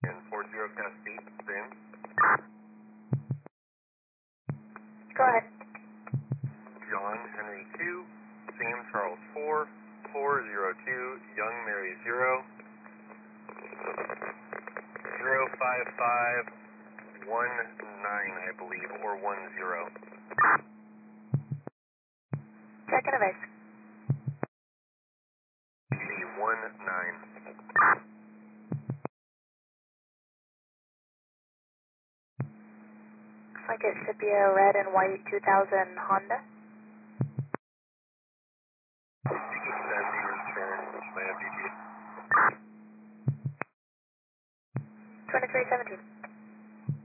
And 40 Cascade, Sam. Go ahead. John Henry 2, Sam Charles 4, 402, Young Mary 0, 05519, I believe, or 10. Check and evade. 19. Looks like it should be a red and white 2000 Honda. Send the return, my MPG. 2317.